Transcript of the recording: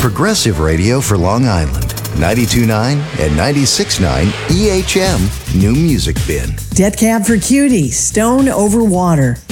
progressive radio for Long Island. 92.9 and 96.9 EHM New Music Bin. Dead Cab for Cutie, Stone Over Water.